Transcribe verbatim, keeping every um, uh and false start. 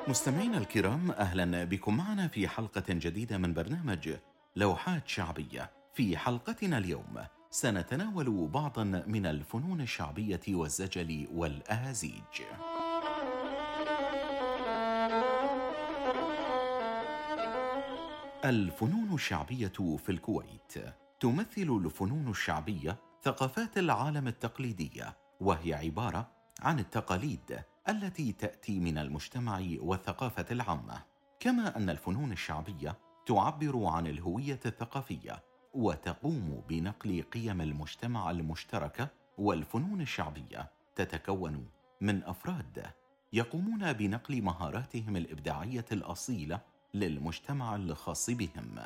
مستمعينا الكرام، أهلا بكم معنا في حلقة جديدة من برنامج لوحات شعبية. في حلقتنا اليوم سنتناول بعضا من الفنون الشعبية والزجل والأهازيج. الفنون الشعبية في الكويت. تمثل الفنون الشعبية ثقافات العالم التقليدية، وهي عبارة عن التقاليد التي تأتي من المجتمع والثقافة العامة. كما أن الفنون الشعبية تعبر عن الهوية الثقافية وتقوم بنقل قيم المجتمع المشتركة. والفنون الشعبية تتكون من أفراد يقومون بنقل مهاراتهم الإبداعية الأصيلة للمجتمع الخاص بهم.